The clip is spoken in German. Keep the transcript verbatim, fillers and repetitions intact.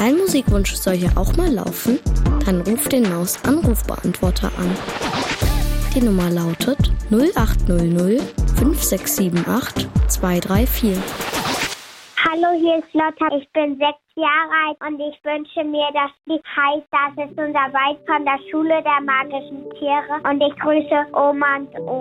Dein Musikwunsch soll ja auch mal laufen? Dann ruf den Maus-Anrufbeantworter an. Die Nummer lautet null acht null null fünf sechs sieben acht zwei drei vier. Hallo, hier ist Lotta. Ich bin sechs Jahre alt und ich wünsche mir, das Lied heißt, das ist unser Wald von der Schule der magischen Tiere und ich grüße Oma und Opa.